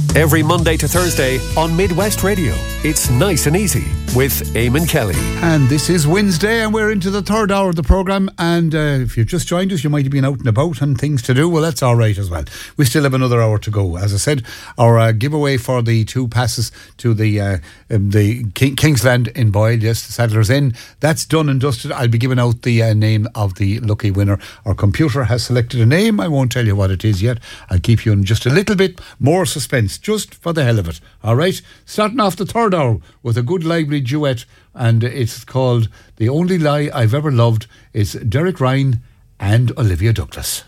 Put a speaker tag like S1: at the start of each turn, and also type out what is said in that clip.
S1: Every Monday to Thursday on Midwest Radio. It's Nice and Easy with Eamon Kelly.
S2: And this is Wednesday and we're into the third hour of the programme. And if you've just joined us, you might have been out and about and things to do. Well, that's all right as well. We still have another hour to go. As I said, our giveaway for the 2 passes to the Kingsland in Boyle, yes, the Saddler's Inn, that's done and dusted. I'll be giving out the name of the lucky winner. Our computer has selected a name. I won't tell you what it is yet. I'll keep you in just a little bit more suspense, just for the hell of it. All right? Starting off the third hour with a good lively duet, and it's called The Only Lie I've Ever Loved. It's Derek Ryan and Olivia Douglas.